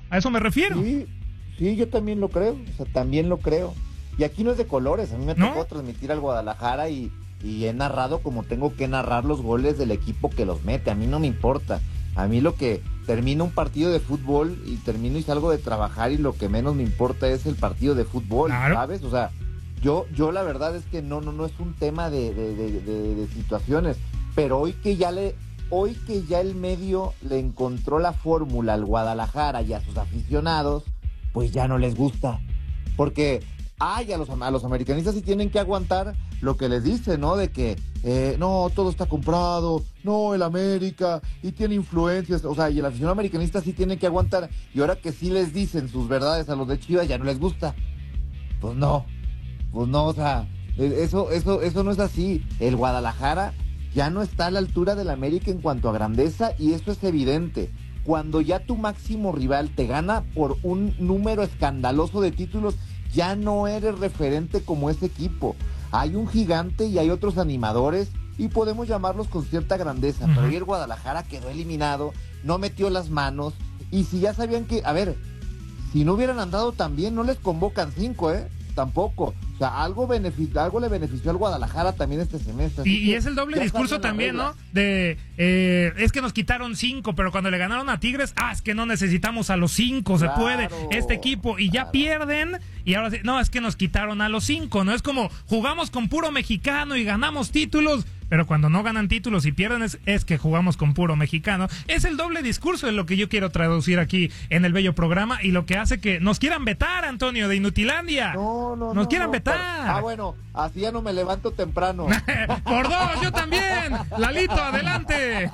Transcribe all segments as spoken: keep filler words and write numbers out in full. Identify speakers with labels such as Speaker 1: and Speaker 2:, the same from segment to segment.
Speaker 1: A eso me refiero.
Speaker 2: Sí, sí, yo también lo creo, o sea, también lo creo. Y aquí no es de colores, a mí me
Speaker 1: ¿No?
Speaker 2: tocó transmitir al Guadalajara y, y he narrado como tengo que narrar los goles del equipo que los mete, a mí no me importa. A mí lo que termino un partido de fútbol y termino y salgo de trabajar y lo que menos me importa es el partido de fútbol,
Speaker 1: claro.
Speaker 2: ¿sabes? O sea, yo yo la verdad es que no no no es un tema de, de, de, de, de situaciones, pero hoy que ya le hoy que ya el medio le encontró la fórmula al Guadalajara y a sus aficionados, pues ya no les gusta, porque ay, a los, a los americanistas sí tienen que aguantar lo que les dice, ¿no? De que, eh, no, todo está comprado, no, el América, y tiene influencias, o sea, y el aficionado americanista sí tiene que aguantar, y ahora que sí les dicen sus verdades a los de Chivas, ya no les gusta. Pues no, pues no, o sea, eso, eso, eso no es así. El Guadalajara ya no está a la altura del América en cuanto a grandeza, y eso es evidente. Cuando ya tu máximo rival te gana por un número escandaloso de títulos, ya no eres referente como ese equipo. Hay un gigante y hay otros animadores y podemos llamarlos con cierta grandeza, uh-huh. Pero hoy el Guadalajara quedó eliminado, no metió las manos, y si ya sabían que, a ver, si no hubieran andado tan bien, no les convocan cinco, ¿eh? Tampoco. O sea, algo, beneficio, algo le benefició al Guadalajara también este semestre.
Speaker 1: Y, y es el doble discurso también, ¿no? De, eh, es que nos quitaron cinco, pero cuando le ganaron a Tigres, ah, es que no necesitamos a los cinco, claro, se puede, este equipo, y claro. Ya pierden, y ahora sí, no, es que nos quitaron a los cinco, ¿no? Es como, jugamos con puro mexicano y ganamos títulos, pero cuando no ganan títulos y pierden es, es que jugamos con puro mexicano. Es el doble discurso de lo que yo quiero traducir aquí en el bello programa, y lo que hace que nos quieran vetar, Antonio, de Inutilandia.
Speaker 2: No, no,
Speaker 1: nos
Speaker 2: no,
Speaker 1: quieran
Speaker 2: no,
Speaker 1: vetar.
Speaker 2: Ah, bueno, así ya no me levanto temprano.
Speaker 1: Por dos, yo también. Lalito, adelante.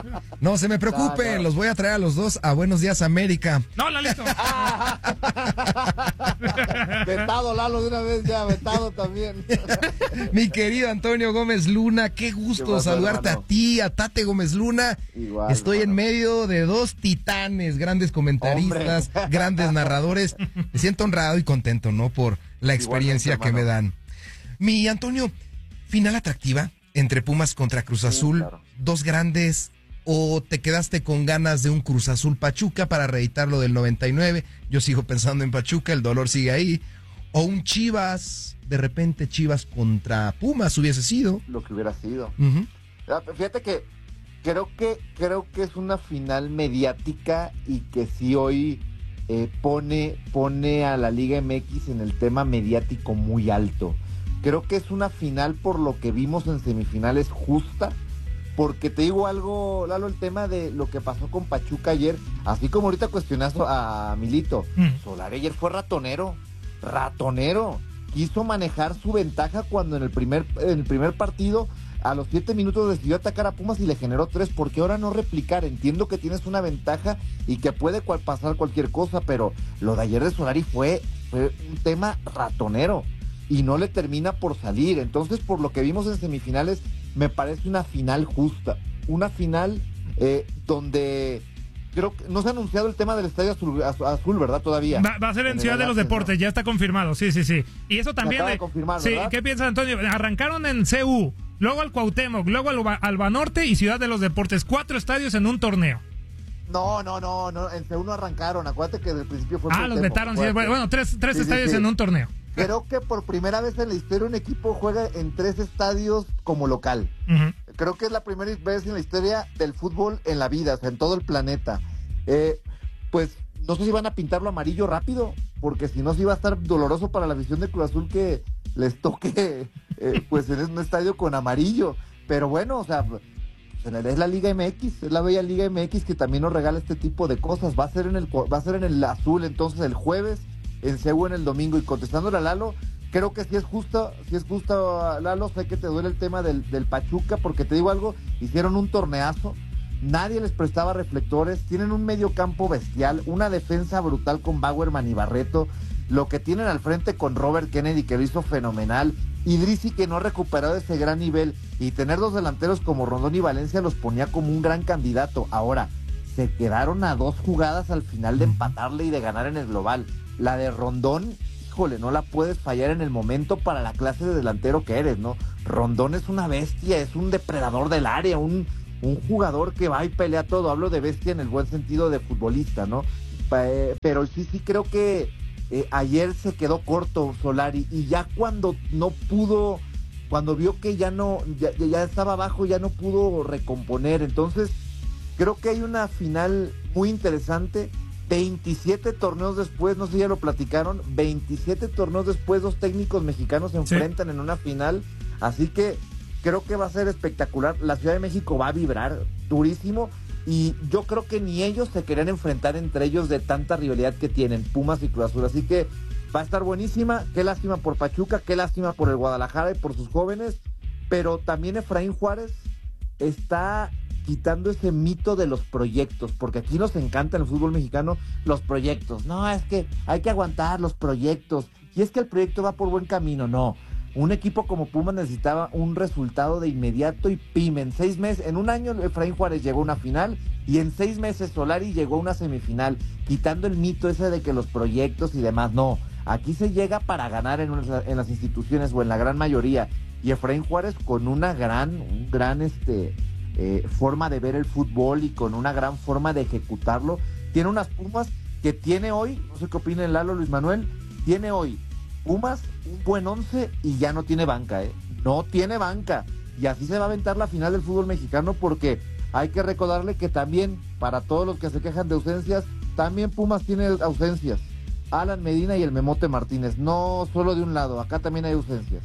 Speaker 3: No se me preocupen, no, no. Los voy a traer a los dos a Buenos Días América.
Speaker 1: No, Lalito.
Speaker 2: Vetado, Lalo, de una vez ya, vetado también.
Speaker 3: Mi querido Antonio Gómez Luna, qué gusto qué saludarte hermano. A ti, a Tate Gómez Luna. Igual, Estoy hermano. En medio de dos titanes, grandes comentaristas, hombre. Grandes narradores. Me siento honrado y contento, ¿no? Por la experiencia que me dan. Mi Antonio, final atractiva entre Pumas contra Cruz Azul, sí, claro. Dos grandes, o te quedaste con ganas de un Cruz Azul Pachuca para reeditar lo del noventa y nueve, yo sigo pensando en Pachuca, el dolor sigue ahí, o un Chivas, de repente Chivas contra Pumas hubiese sido.
Speaker 2: Lo que hubiera sido.
Speaker 3: Uh-huh.
Speaker 2: Fíjate que creo que creo que es una final mediática y que sí hoy Eh, pone, pone a la Liga M X en el tema mediático muy alto. Creo que es una final, por lo que vimos en semifinales, justa, porque te digo algo, Lalo, el tema de lo que pasó con Pachuca ayer, así como ahorita cuestionaste a Milito, mm. Solari ayer fue ratonero, ratonero, quiso manejar su ventaja cuando en el primer, en el primer partido, a los siete minutos decidió atacar a Pumas y le generó tres. ¿Por qué ahora no replicar? Entiendo que tienes una ventaja y que puede cual pasar cualquier cosa, pero lo de ayer de Solari fue, fue un tema ratonero y no le termina por salir. Entonces, por lo que vimos en semifinales, me parece una final justa, una final eh, donde creo que no se ha anunciado el tema del Estadio Azul, azul ¿verdad? Todavía.
Speaker 1: Va, va a ser en, en Ciudad de los Deportes, ¿no? Ya está confirmado, sí, sí, sí. Y eso también...
Speaker 2: De confirmar,
Speaker 1: sí, ¿qué piensas, Antonio? Arrancaron en C U, luego al Cuauhtémoc, luego al, al Banorte y Ciudad de los Deportes. Cuatro estadios en un torneo.
Speaker 2: No, no, no, no, en C U no arrancaron. Acuérdate que desde el principio fue...
Speaker 1: Ah, los vetaron, sí. Bueno, tres, tres sí, estadios sí, sí. en un torneo.
Speaker 2: Creo que por primera vez en la historia un equipo juega en tres estadios como local. Uh-huh. Creo que es la primera vez en la historia del fútbol en la vida, o sea, en todo el planeta. Eh, pues no sé si van a pintarlo amarillo rápido, porque si no, sí va a estar doloroso para la afición de Cruz Azul que les toque eh, pues en un estadio con amarillo. Pero bueno, o sea, es la Liga M X, es la bella Liga M X que también nos regala este tipo de cosas. Va a ser en el, va a ser en el azul entonces el jueves, en C U en el domingo. Y contestándole a Lalo, creo que sí es justo, sí es justo, Lalo, sé que te duele el tema del, del Pachuca, porque te digo algo, hicieron un torneazo, nadie les prestaba reflectores, tienen un medio campo bestial, una defensa brutal con Bauerman y Barreto, lo que tienen al frente con Robert Kennedy, que lo hizo fenomenal, Idrissi, que no ha recuperado ese gran nivel, y tener dos delanteros como Rondón y Valencia los ponía como un gran candidato. Ahora, se quedaron a dos jugadas al final de empatarle y de ganar en el global. La de Rondón, híjole, no la puedes fallar en el momento para la clase de delantero que eres, ¿no? Rondón es una bestia, es un depredador del área, un, un jugador que va y pelea todo. Hablo de bestia en el buen sentido de futbolista, ¿no? eh, pero sí, sí creo que eh, ayer se quedó corto Solari, y ya cuando no pudo, cuando vio que ya no, ya, ya estaba abajo, ya no pudo recomponer. Entonces, creo que hay una final muy interesante. veintisiete torneos después, no sé si ya lo platicaron, veintisiete torneos después, dos técnicos mexicanos se enfrentan sí. en una final, así que creo que va a ser espectacular. La Ciudad de México va a vibrar durísimo, y yo creo que ni ellos se querían enfrentar entre ellos de tanta rivalidad que tienen, Pumas y Cruz Azul, así que va a estar buenísima. Qué lástima por Pachuca, qué lástima por el Guadalajara y por sus jóvenes, pero también Efraín Juárez está quitando ese mito de los proyectos, porque aquí nos encanta en el fútbol mexicano los proyectos. No, es que hay que aguantar los proyectos, y es que el proyecto va por buen camino. No, un equipo como Pumas necesitaba un resultado de inmediato, y pim, en seis meses, en un año Efraín Juárez llegó a una final, y en seis meses Solari llegó a una semifinal, quitando el mito ese de que los proyectos y demás. No, aquí se llega para ganar en, una, en las instituciones, o en la gran mayoría, y Efraín Juárez con una gran, un gran este Eh, forma de ver el fútbol, y con una gran forma de ejecutarlo. Tiene unas Pumas que tiene hoy, no sé qué opina el Lalo, Luis Manuel, tiene hoy Pumas un buen once, y ya no tiene banca, ¿eh? No tiene banca, y así se va a aventar la final del fútbol mexicano, porque hay que recordarle que también, para todos los que se quejan de ausencias, también Pumas tiene ausencias. Alan Medina y el Memote Martínez, no solo de un lado, acá también hay ausencias.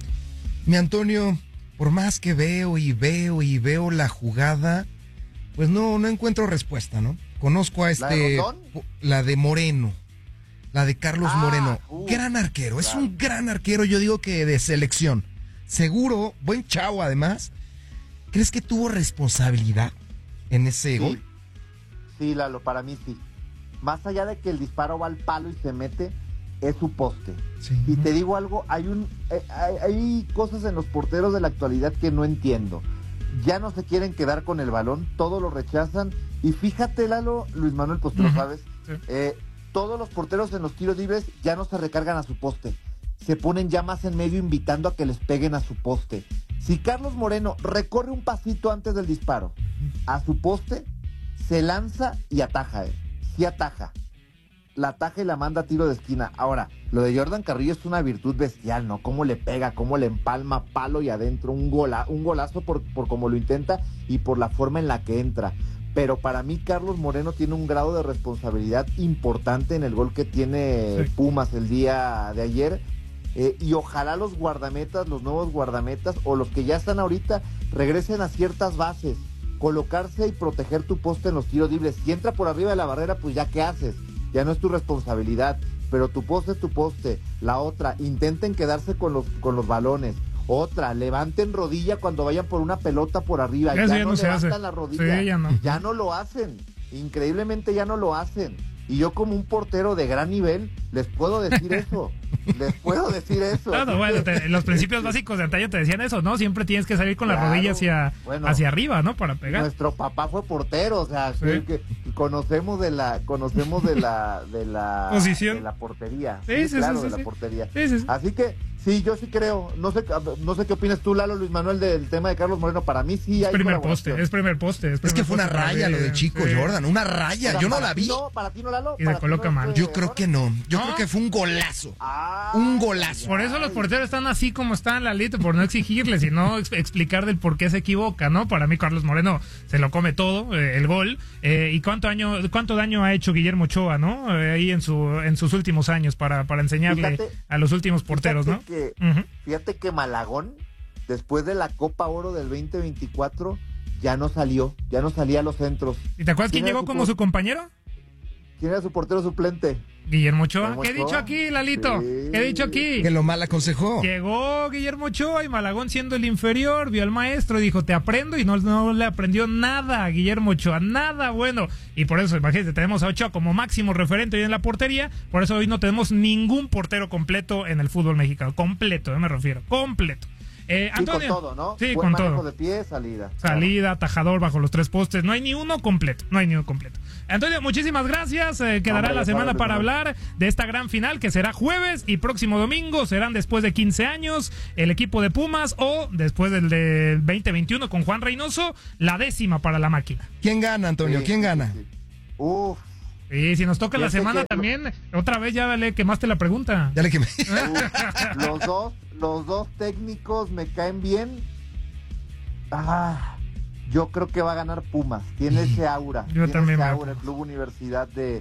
Speaker 3: Mi Antonio, por más que veo y veo y veo la jugada, pues no, no encuentro respuesta, ¿no? Conozco a este... ¿La de Rondón? La de Moreno, la de Carlos ah, Moreno. Uh, gran arquero, claro. Es un gran arquero, yo digo que de selección. Seguro, buen chavo además. ¿Crees que tuvo responsabilidad en ese
Speaker 2: sí.
Speaker 3: gol?
Speaker 2: Sí, Lalo, para mí sí. Más allá de que el disparo va al palo y se mete, es su poste. Sí. Y te digo algo, hay un eh, hay, hay cosas en los porteros de la actualidad que no entiendo. Ya no se quieren quedar con el balón, todo lo rechazan, y fíjate, Lalo, Luis Manuel, pues tú uh-huh. lo sabes, sí. eh, todos los porteros en los tiros libres ya no se recargan a su poste, se ponen ya más en medio invitando a que les peguen a su poste. Si Carlos Moreno recorre un pasito antes del disparo a su poste, se lanza y ataja, eh. sí ataja. La ataja y la manda a tiro de esquina. Ahora, lo de Jordan Carrillo es una virtud bestial, ¿no? Cómo le pega, cómo le empalma palo y adentro, un, gola, un golazo por, por cómo lo intenta y por la forma en la que entra. Pero para mí Carlos Moreno tiene un grado de responsabilidad importante en el gol que tiene sí. Pumas el día de ayer. Eh, y ojalá los guardametas, los nuevos guardametas, o los que ya están ahorita, regresen a ciertas bases. Colocarse y proteger tu poste en los tiros libres. Si entra por arriba de la barrera, pues ya ¿qué haces? Ya no es tu responsabilidad, pero tu poste es tu poste. La otra, intenten quedarse con los con los balones. Otra, levanten rodilla cuando vayan por una pelota por arriba.
Speaker 1: Eso
Speaker 2: ya
Speaker 1: ya
Speaker 2: no,
Speaker 1: no se
Speaker 2: levantan
Speaker 1: hace.
Speaker 2: la rodilla.
Speaker 1: Sí, ya no.
Speaker 2: Ya no lo hacen. Increíblemente ya no lo hacen. Y yo, como un portero de gran nivel, les puedo decir eso. Les puedo decir eso.
Speaker 1: No, no, bueno, te, los principios básicos de antaño te decían eso, ¿no? Siempre tienes que salir con claro, la rodilla hacia, bueno, hacia arriba, ¿no? Para pegar.
Speaker 2: Nuestro papá fue portero, o sea, sí. que, que conocemos de la, conocemos de la, de la
Speaker 1: posición,
Speaker 2: de la portería.
Speaker 1: Sí, sí, sí,
Speaker 2: claro,
Speaker 1: sí,
Speaker 2: de
Speaker 1: sí.
Speaker 2: la portería.
Speaker 1: Sí, sí, sí.
Speaker 2: Así que sí, yo sí creo. No sé, no sé qué opinas tú, Lalo, Luis Manuel, del tema de Carlos Moreno. Para mí sí
Speaker 1: es
Speaker 2: hay
Speaker 1: primer poste, es primer poste. Es, primer
Speaker 3: es que fue una raya lo de Chico sí. Jordan, una raya.
Speaker 2: Pero
Speaker 3: yo no la vi.
Speaker 2: No, para ti no, Lalo.
Speaker 1: Y se coloca
Speaker 2: no
Speaker 1: mal.
Speaker 3: Yo creo que no. Yo ¿no? creo que fue un golazo. Ah, un golazo.
Speaker 1: Por eso los porteros están así como están, Lalito, por no exigirles, sino ex- explicar del por qué se equivoca, ¿no? Para mí Carlos Moreno se lo come todo, eh, el gol. Eh, y cuánto año, cuánto daño ha hecho Guillermo Ochoa, ¿no? Eh, ahí en su en sus últimos años para, para enseñarle fíjate, a los últimos porteros,
Speaker 2: fíjate
Speaker 1: ¿no?
Speaker 2: Que,
Speaker 1: uh-huh.
Speaker 2: Fíjate que Malagón, después de la Copa Oro del veinte veinticuatro, ya no salió, ya no salía a los centros.
Speaker 1: ¿Y te acuerdas quién, quién llegó su como por... su compañero?
Speaker 2: ¿Quién era su portero suplente?
Speaker 1: Guillermo Ochoa. ¿Qué he dicho aquí, Lalito?
Speaker 2: Sí.
Speaker 1: ¿Qué he dicho aquí?
Speaker 3: Que lo mal aconsejó.
Speaker 1: Llegó Guillermo Ochoa y Malagón, siendo el inferior, vio al maestro y dijo, te aprendo, y no, no le aprendió nada a Guillermo Ochoa, nada bueno. Y por eso, imagínate, tenemos a Ochoa como máximo referente hoy en la portería, por eso hoy no tenemos ningún portero completo en el fútbol mexicano. Completo, ¿eh? Me refiero, completo. Eh, Antonio,
Speaker 2: sí, con todo, ¿no?
Speaker 1: Sí,
Speaker 2: Buen
Speaker 1: con todo.
Speaker 2: de pie, salida.
Speaker 1: Salida, atajador bajo los tres postes. No hay ni uno completo. No hay ni uno completo. Antonio, muchísimas gracias. Eh, quedará Hombre, la semana para hablar de esta gran final que será jueves y próximo domingo. Serán después de quince años el equipo de Pumas o después del de veinte veintiuno con Juan Reynoso, la décima para la máquina.
Speaker 3: ¿Quién gana, Antonio?
Speaker 2: Sí,
Speaker 3: ¿Quién gana?
Speaker 2: Sí, sí. Uf,
Speaker 1: Y si nos toca la semana que, también, otra vez ya le quemaste la pregunta.
Speaker 3: Ya le quemé.
Speaker 2: Los dos, los dos técnicos me caen bien. Ah, yo creo que va a ganar Pumas. Tiene ese aura.
Speaker 1: Yo
Speaker 2: tiene
Speaker 1: también
Speaker 2: ese
Speaker 1: me
Speaker 2: aura el Club Universidad de,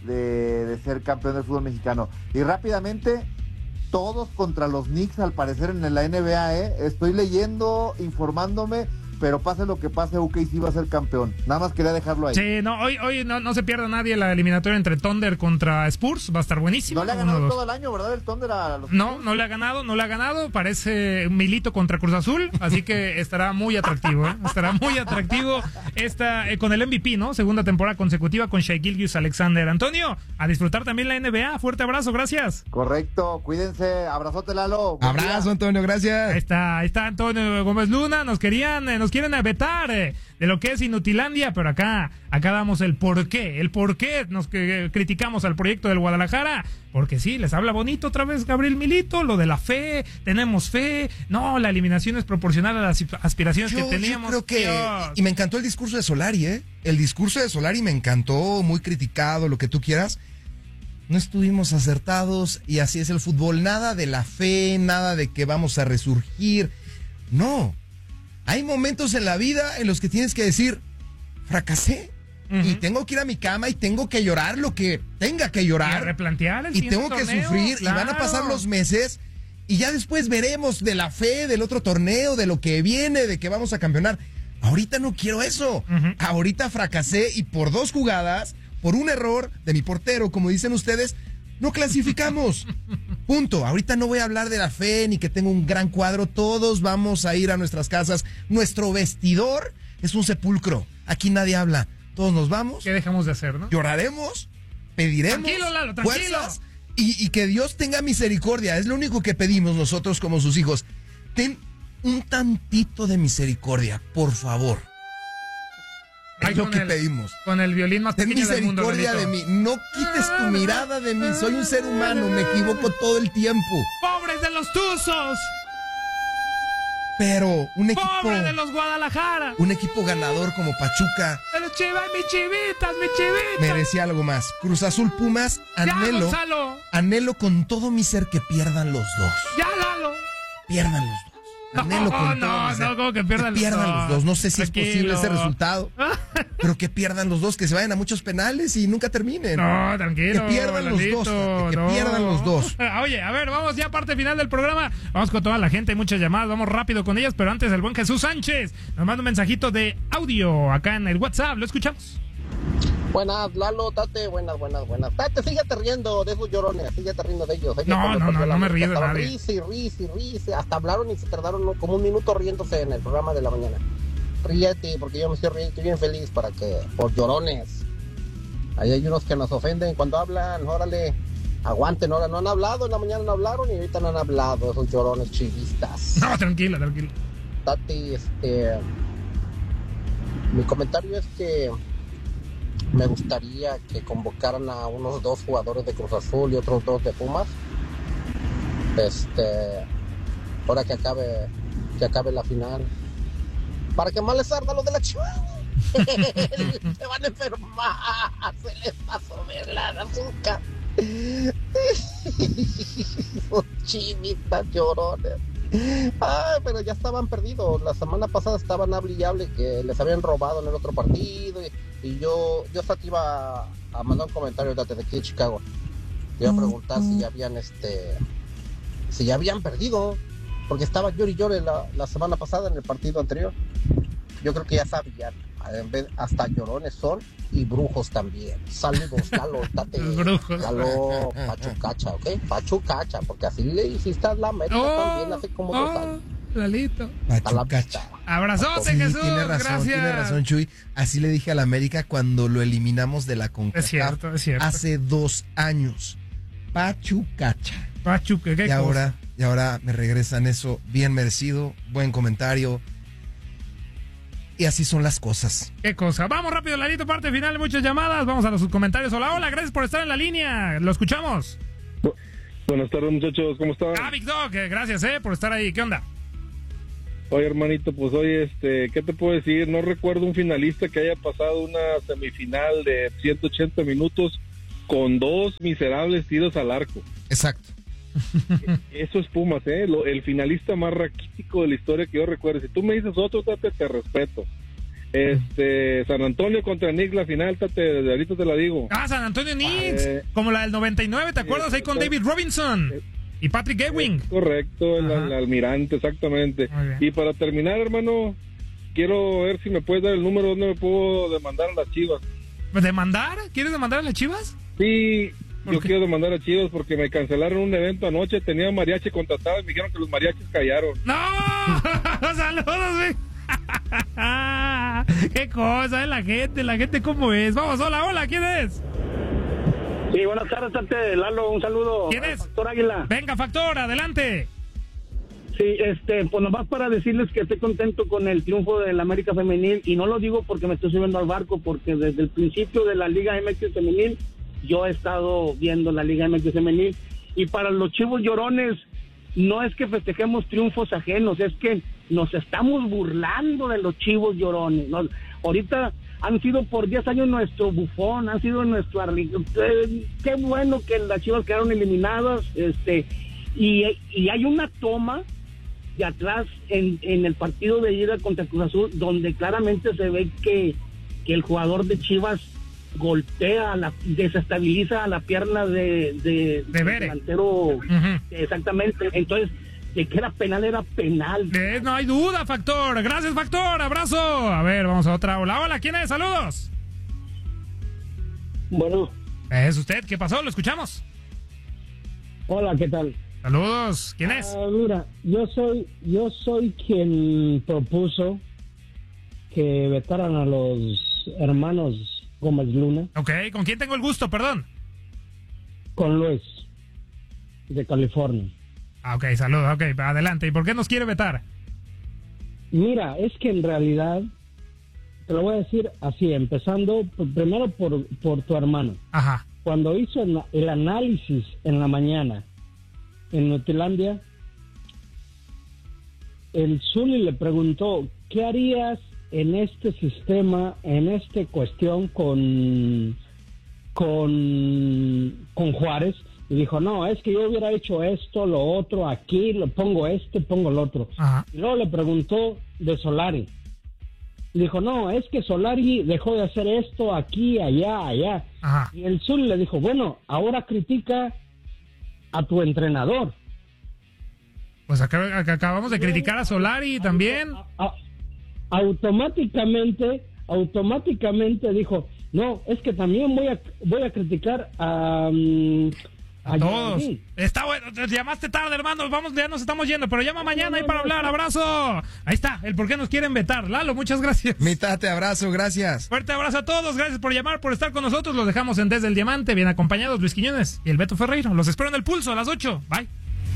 Speaker 2: de, de ser campeón del fútbol mexicano. Y rápidamente, todos contra los Knicks al parecer en la N B A, ¿eh? Estoy leyendo, informándome, pero pase lo que pase, U K C va a ser campeón. Nada más quería dejarlo ahí.
Speaker 1: Sí, no, hoy, hoy no, no se pierda nadie la eliminatoria entre Thunder contra Spurs, va a estar buenísimo.
Speaker 2: No le ha ganado todo el año, ¿verdad? El Thunder a los
Speaker 1: No, no le ha ganado, no le ha ganado, parece un Milito contra Cruz Azul, así que estará muy atractivo, ¿eh? Estará muy atractivo esta, eh, con el M V P, ¿no? Segunda temporada consecutiva con Shai Gilgeous-Alexander. Antonio, a disfrutar también la N B A, fuerte abrazo, gracias.
Speaker 2: Correcto, cuídense, abrazote Lalo.
Speaker 3: Abrazo, Antonio, gracias.
Speaker 1: Ahí está, ahí está Antonio Gómez Luna, nos querían, eh, nos quieren vetar eh, de lo que es Inutilandia, pero acá, acá damos el porqué, el porqué nos que, criticamos al proyecto del Guadalajara, porque sí, les habla bonito otra vez Gabriel Milito, lo de la fe, tenemos fe, no, la eliminación es proporcional a las aspiraciones
Speaker 3: yo,
Speaker 1: que teníamos.
Speaker 3: Yo creo que, Dios. Y me encantó el discurso de Solari, ¿eh? El discurso de Solari me encantó, muy criticado, lo que tú quieras. No estuvimos acertados y así es el fútbol, nada de la fe, nada de que vamos a resurgir, no. Hay momentos en la vida en los que tienes que decir, fracasé, uh-huh. y tengo que ir a mi cama y tengo que llorar lo que tenga que llorar.
Speaker 1: Y replantear el
Speaker 3: y tengo que
Speaker 1: torneo,
Speaker 3: sufrir,
Speaker 1: claro.
Speaker 3: Y van a pasar los meses y ya después veremos de la fe, del otro torneo, de lo que viene, de que vamos a campeonar. Ahorita no quiero eso. Uh-huh. Ahorita fracasé y por dos jugadas, por un error de mi portero, como dicen ustedes, no clasificamos. Punto. Ahorita no voy a hablar de la fe ni que tengo un gran cuadro. Todos vamos a ir a nuestras casas. Nuestro vestidor es un sepulcro. Aquí nadie habla. Todos nos vamos.
Speaker 1: ¿Qué dejamos de hacer, no?
Speaker 3: Lloraremos, pediremos
Speaker 1: tranquilo, Lalo, tranquilo.
Speaker 3: fuerzas y, y que Dios tenga misericordia. Es lo único que pedimos nosotros como sus hijos. Ten un tantito de misericordia, por favor. Es lo que
Speaker 1: el,
Speaker 3: pedimos.
Speaker 1: Con el violín más
Speaker 3: Ten
Speaker 1: pequeño del mundo. Ten
Speaker 3: misericordia de mí. No quites tu mirada de mí. Soy un ser humano. Me equivoco todo el tiempo.
Speaker 1: ¡Pobres de los Tuzos!
Speaker 3: Pero un equipo...
Speaker 1: ¡Pobre de los Guadalajara!
Speaker 3: Un equipo ganador como Pachuca...
Speaker 1: ¡De los chivas, mis chivitas, mis chivitas!
Speaker 3: Merecía algo más. Cruz Azul, Pumas, anhelo...
Speaker 1: ¡Ya,
Speaker 3: anhelo con todo mi ser que pierdan los dos.
Speaker 1: ¡Ya, Lalo!
Speaker 3: Pierdan los dos. Anhelo
Speaker 1: no,
Speaker 3: con
Speaker 1: no,
Speaker 3: todo mi ser.
Speaker 1: no, como que pierdan,
Speaker 3: que pierdan
Speaker 1: los,
Speaker 3: los dos. No sé si
Speaker 1: Tranquilo.
Speaker 3: es posible ese resultado, pero que pierdan los dos, que se vayan a muchos penales y nunca terminen.
Speaker 1: No, tranquilo.
Speaker 3: Que pierdan
Speaker 1: Lalito,
Speaker 3: los dos, que
Speaker 1: no.
Speaker 3: pierdan los dos.
Speaker 1: Oye, a ver, vamos ya parte final del programa. Vamos con toda la gente, hay muchas llamadas, vamos rápido con ellas, pero antes el buen Jesús Sánchez nos manda un mensajito de audio acá en el WhatsApp, lo escuchamos.
Speaker 4: Buenas, Lalo, Tate, buenas, buenas, buenas. Tate, síguete riendo de esos llorones, síguete riendo de ellos. ellos
Speaker 1: no, no, no, no me río de nadie.
Speaker 4: Risa y risa y risa. Hasta hablaron y se tardaron como un minuto riéndose en el programa de la mañana. Ríete, porque yo me estoy riendo, estoy bien feliz para que, por llorones. Ahí hay unos que nos ofenden cuando hablan, órale, aguanten, ahora no han hablado, en la mañana no hablaron y ahorita no han hablado, esos llorones chivistas.
Speaker 1: No, tranquilo, tranquilo.
Speaker 4: Tate, este... mi comentario es que me gustaría que convocaran a unos dos jugadores de Cruz Azul y otros dos de Pumas. Este, ahora que acabe, que acabe la final, para que más les arda lo de la Chivas. Se van a enfermar, se les pasó ver la azúcar. Chivitas llorones. Ay, pero ya estaban perdidos. La semana pasada estaban hable y hable que les habían robado en el otro partido. Y, y yo, yo hasta te iba a, a mandar un comentario desde aquí de Chicago. Te iba a preguntar si ya habían este, si ya habían perdido, porque estaba llori llore la, la semana pasada en el partido anterior. Yo creo que ya sabían. En vez, hasta llorones son y brujos también. Saludos, Lalo, Tate. Lalo, Pachucacha, ¿ok? Pachucacha, porque así le hiciste a la América oh, también hace como oh, dos años.
Speaker 1: Lalito.
Speaker 3: Pachucacha.
Speaker 1: Abrazote,
Speaker 3: sí,
Speaker 1: Jesús.
Speaker 3: Tiene razón,
Speaker 1: gracias.
Speaker 3: Tiene razón, Chuy. Así le dije a la América cuando lo eliminamos de la CONCACAF.
Speaker 1: Es cierto, es cierto.
Speaker 3: Hace dos años. Pachucacha.
Speaker 1: Pachuca, ¿qué
Speaker 3: y
Speaker 1: cosa?
Speaker 3: ahora, y ahora me regresan eso bien merecido. Buen comentario. Y así son las cosas.
Speaker 1: Qué cosa. Vamos rápido, Lalito, parte final, muchas llamadas. Vamos a los comentarios. Hola, hola, gracias por estar en la línea. Lo escuchamos.
Speaker 5: Bu- Buenas tardes, muchachos, ¿cómo están?
Speaker 1: Ah, Big Dog, gracias, eh, por estar ahí. ¿Qué onda?
Speaker 5: Oye, hermanito, pues oye, este, ¿qué te puedo decir? No recuerdo un finalista que haya pasado una semifinal de ciento ochenta minutos con dos miserables tiros al arco.
Speaker 3: Exacto.
Speaker 5: Eso es Pumas, ¿eh? Lo, el finalista más raquítico de la historia que yo recuerdo. Si tú me dices otro, tate, te respeto. Este, San Antonio contra Knicks, la final, tate, de ahorita te la digo.
Speaker 1: Ah, San Antonio Knicks,
Speaker 5: eh,
Speaker 1: como la del noventa y nueve, ¿te acuerdas? Eh, Ahí con David Robinson eh, y Patrick Ewing.
Speaker 5: Correcto, el, el almirante, exactamente. Y para terminar, hermano, quiero ver si me puedes dar el número donde me puedo demandar a las Chivas.
Speaker 1: ¿Demandar? ¿Quieres demandar a las Chivas?
Speaker 5: Sí, yo quiero demandar a Chivas porque me cancelaron un evento anoche, tenía mariachi contratado y me dijeron que los mariachis callaron.
Speaker 1: ¡No! ¡Saludos, güey! ¡Qué cosa, eh, la gente! ¿La gente cómo es? Vamos, hola, hola, ¿quién es?
Speaker 6: Sí, buenas tardes, Tate, Lalo, un saludo.
Speaker 1: ¿Quién es?
Speaker 6: Factor Águila.
Speaker 1: Venga, Factor, adelante.
Speaker 6: Sí, este, pues nomás para decirles que estoy contento con el triunfo del América Femenil, y no lo digo porque me estoy subiendo al barco, porque desde el principio de la Liga M X Femenil, yo he estado viendo la Liga M X Femenil, y para los Chivos Llorones, no es que festejemos triunfos ajenos, es que nos estamos burlando de los Chivos Llorones. Nos, ahorita han sido por diez años nuestro bufón, han sido nuestro arlindo. Eh, qué bueno que las Chivas quedaron eliminadas, este, y, y hay una toma de atrás en, en el partido de ida contra Cruz Azul, donde claramente se ve que, que el jugador de Chivas golpea, la, desestabiliza la pierna de, de,
Speaker 1: de Bere.
Speaker 6: delantero, uh-huh. Exactamente, entonces de que era penal, era penal.
Speaker 1: Eh, no hay duda, Factor. Gracias, Factor. Abrazo. A ver, vamos a otra. Hola, hola, ¿quién es? Saludos.
Speaker 6: Bueno.
Speaker 1: ¿Es usted? ¿Qué pasó? Lo escuchamos.
Speaker 6: Hola, ¿qué tal?
Speaker 1: Saludos. ¿Quién es?
Speaker 6: Uh, mira, yo soy, yo soy quien propuso que vetaran a los hermanos Gómez Luna.
Speaker 1: Ok, ¿con quién tengo el gusto? Perdón.
Speaker 6: Con Luis, de California.
Speaker 1: Ah, ok, saludos, ok, adelante. ¿Y por qué nos quiere vetar?
Speaker 6: Mira, es que en realidad, te lo voy a decir así, empezando por, primero por, por tu hermano.
Speaker 1: Ajá.
Speaker 6: Cuando hizo el, el análisis en la mañana en Nutilandia, el Zuli le preguntó, ¿qué harías en este sistema, en esta cuestión con, con, con Juárez? Y dijo, no, es que yo hubiera hecho esto, lo otro, aquí, lo pongo este, pongo lo otro.
Speaker 1: Ajá.
Speaker 6: Y luego le preguntó de Solari. Y dijo, no, es que Solari dejó de hacer esto aquí, allá, allá.
Speaker 1: Ajá.
Speaker 6: Y el Zuli le dijo, bueno, ahora critica a tu entrenador.
Speaker 1: Pues acá, acá acabamos de criticar a Solari también.
Speaker 6: A, a, automáticamente, automáticamente dijo, no, es que también voy a, voy a criticar a... Um,
Speaker 1: A todos. Está bueno, te llamaste tarde, hermano. Vamos, ya nos estamos yendo, pero llama mañana ahí para hablar. Abrazo. Ahí está, el por qué nos quieren vetar. Lalo, muchas gracias.
Speaker 3: Mitad, te abrazo, gracias.
Speaker 1: Fuerte abrazo a todos. Gracias por llamar, por estar con nosotros. Los dejamos en Desde el Diamante, bien acompañados, Luis Quiñones y el Beto Ferreiro. Los espero en el Pulso a las ocho. Bye.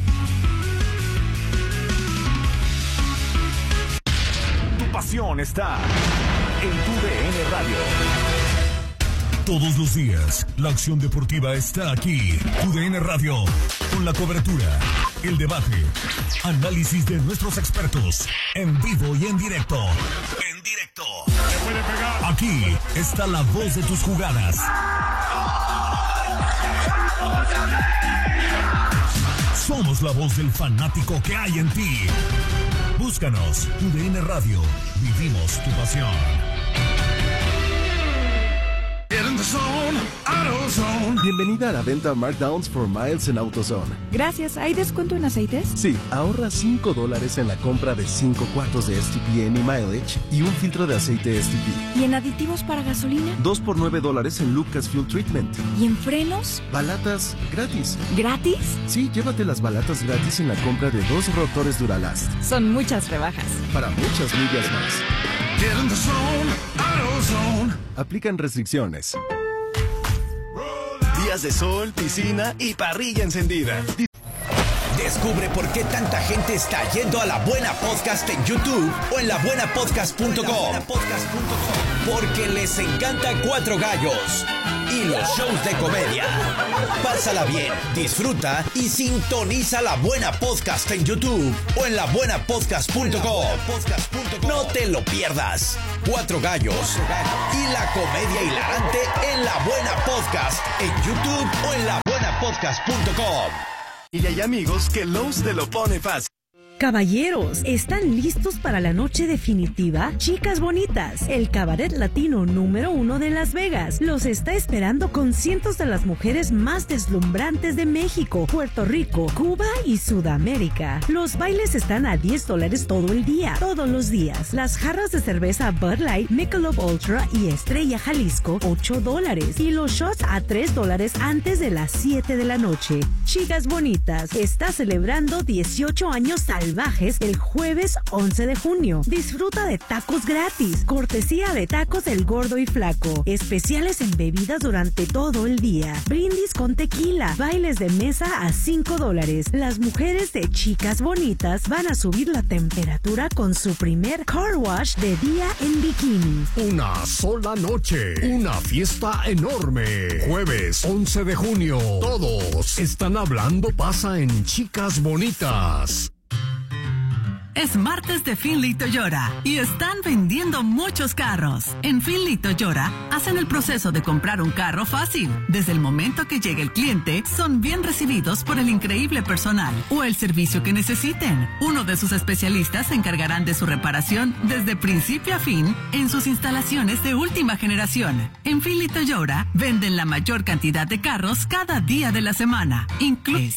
Speaker 7: Tu pasión está en tu D N Radio.
Speaker 8: Todos los días, la acción deportiva está aquí. U D N Radio, con la cobertura, el debate, análisis de nuestros expertos, en vivo y en directo. En directo. Aquí está la voz de tus jugadas. Somos la voz del fanático que hay en ti. Búscanos, U D N Radio. Vivimos tu pasión.
Speaker 9: Bienvenida a la venta Markdowns for Miles en AutoZone.
Speaker 10: Gracias. ¿Hay descuento en aceites?
Speaker 9: Sí, ahorra cinco dólares en la compra de cinco cuartos de S T P N y Mileage y un filtro de aceite S T P.
Speaker 10: ¿Y en aditivos para gasolina?
Speaker 9: dos por nueve dólares en Lucas Fuel Treatment.
Speaker 10: ¿Y en frenos?
Speaker 9: Balatas gratis.
Speaker 10: ¿Gratis?
Speaker 9: Sí, llévate las balatas gratis en la compra de dos rotores Duralast.
Speaker 10: Son muchas rebajas.
Speaker 9: Para muchas millas más. Get in the zone, AutoZone. Aplican restricciones.
Speaker 7: Días de sol, piscina y parrilla encendida. Descubre por qué tanta gente está yendo a La Buena Podcast en YouTube o en la buena podcast punto com. Porque les encanta Cuatro Gallos y los shows de comedia. Pasa Pásala bien, disfruta y sintoniza La Buena Podcast en YouTube o en la buena podcast punto com. No te lo pierdas. Cuatro gallos y la comedia hilarante en La Buena Podcast en YouTube o en la buena podcast punto com.
Speaker 11: Y hay amigos que Lowe's te lo pone fácil.
Speaker 12: Caballeros, ¿están listos para la noche definitiva? Chicas Bonitas, el cabaret latino número uno de Las Vegas, los está esperando con cientos de las mujeres más deslumbrantes de México, Puerto Rico, Cuba y Sudamérica. Los bailes están a diez dólares todo el día, todos los días. Las jarras de cerveza Bud Light, Michelob Ultra y Estrella Jalisco, ocho dólares. Y los shots a tres dólares antes de las siete de la noche. Chicas Bonitas está celebrando dieciocho años salvajes el jueves once de junio. Disfruta de tacos gratis, cortesía de Tacos El Gordo y Flaco, especiales en bebidas durante todo el día, brindis con tequila, bailes de mesa a cinco dólares. Las mujeres de Chicas Bonitas van a subir la temperatura con su primer car wash de día en bikini.
Speaker 13: Una sola noche, una fiesta enorme. Jueves once de junio, todos están hablando pasa en Chicas Bonitas.
Speaker 14: Es martes de Finley Toyota y están vendiendo muchos carros. En Finley Toyota hacen el proceso de comprar un carro fácil. Desde el momento que llega el cliente, son bien recibidos por el increíble personal o el servicio que necesiten. Uno de sus especialistas se encargarán de su reparación desde principio a fin en sus instalaciones de última generación. En Finley Toyota venden la mayor cantidad de carros cada día de la semana. Incluye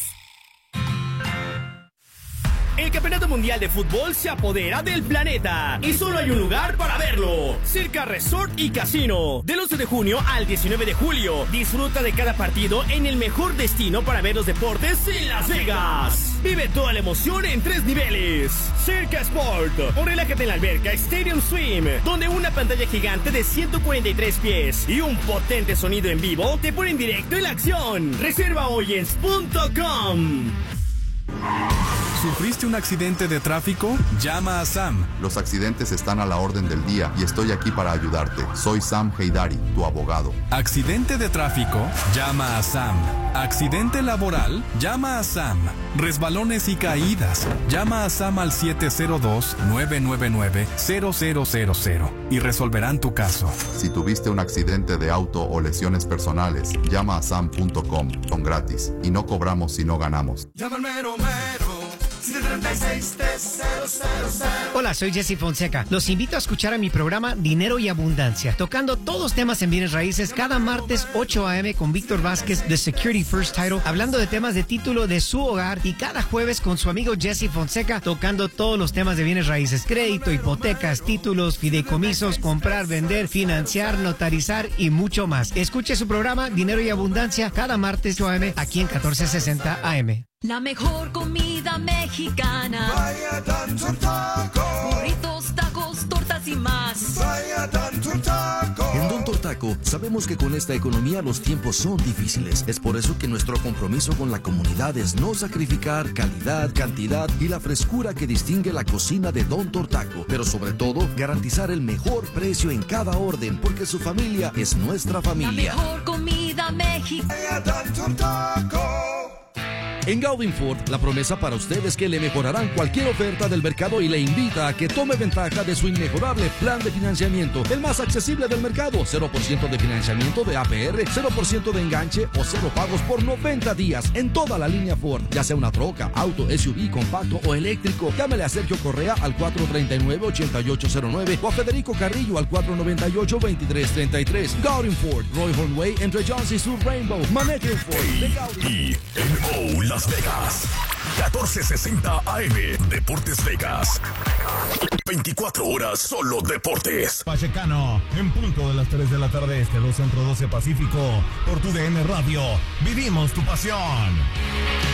Speaker 15: El Campeonato Mundial de Fútbol se apodera del planeta y solo hay un lugar para verlo. Circa Resort y Casino. Del once de junio al diecinueve de julio. Disfruta de cada partido en el mejor destino para ver los deportes en Las Vegas. Vive toda la emoción en tres niveles. Circa Sport. O relájate en la alberca Stadium Swim, donde una pantalla gigante de ciento cuarenta y tres pies y un potente sonido en vivo te ponen directo en la acción. Reserva hoy en S punto com.
Speaker 16: ¿Sufriste un accidente de tráfico? Llama a Sam.
Speaker 17: Los accidentes están a la orden del día y estoy aquí para ayudarte. Soy Sam Heydari, tu abogado.
Speaker 16: ¿Accidente de tráfico? Llama a Sam. ¿Accidente laboral? Llama a Sam. ¿Resbalones y caídas? Llama a Sam al siete cero dos, nueve nueve nueve, cero cero cero cero y resolverán tu caso.
Speaker 17: Si tuviste un accidente de auto o lesiones personales, llama a sam punto com. Son gratis y no cobramos si no ganamos.
Speaker 18: Llama al mero mero.
Speaker 19: Hola, soy Jesse Fonseca. Los invito a escuchar a mi programa Dinero y Abundancia, tocando todos temas en bienes raíces cada martes ocho a eme con Víctor Vázquez de Security First Title, hablando de temas de título de su hogar, y cada jueves con su amigo Jesse Fonseca tocando todos los temas de bienes raíces: crédito, hipotecas, títulos, fideicomisos, comprar, vender, financiar, notarizar y mucho más. Escuche su programa Dinero y Abundancia cada martes ocho a eme aquí en catorce sesenta A M.
Speaker 20: La mejor comida mexicana.
Speaker 18: Vaya tanto taco.
Speaker 20: Burritos, tacos, tortas y más.
Speaker 18: Vaya tanto taco.
Speaker 21: En Don Tortaco sabemos que con esta economía los tiempos son difíciles. Es por eso que nuestro compromiso con la comunidad es no sacrificar calidad, cantidad y la frescura que distingue la cocina de Don Tortaco. Pero sobre todo, garantizar el mejor precio en cada orden, porque su familia es nuestra familia.
Speaker 20: La mejor comida mexicana.
Speaker 18: Vaya tanto taco.
Speaker 21: En Gaudin Ford, la promesa para usted es que le mejorarán cualquier oferta del mercado y le invita a que tome ventaja de su inmejorable plan de financiamiento, el más accesible del mercado. cero por ciento de financiamiento de A P R, cero por ciento de enganche o cero pagos por noventa días en toda la línea Ford, ya sea una troca, auto, S U V, compacto o eléctrico. Llámele a Sergio Correa al cuatro tres nueve, ocho ocho cero nueve o a Federico Carrillo al cuatro nueve ocho, dos tres tres tres. Gaudin Ford, Roy Hornway, entre Jones y Sur Rainbow. Maneje Ford de Gaudin.
Speaker 8: Y en O Las Vegas, catorce sesenta A M, Deportes Vegas. veinticuatro horas solo deportes.
Speaker 22: Pachecano, en punto de las tres de la tarde este, dos Centro, doce Pacífico, por tu D N Radio. Vivimos tu pasión.